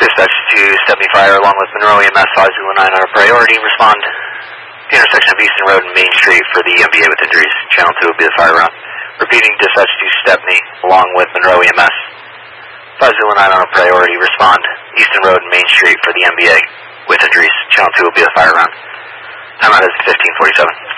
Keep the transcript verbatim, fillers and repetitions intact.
Dispatch to Stepney Fire along with Monroe E M S five zero nine on a priority. Respond. The intersection of Easton Road and Main Street for the M B A with injuries. Channel two will be the fire round. Repeating, dispatch to Stepney along with Monroe E M S five zero nine on a priority. Respond. Easton Road and Main Street for the M B A with injuries. Channel two will be the fire round. Time out is fifteen forty-seven.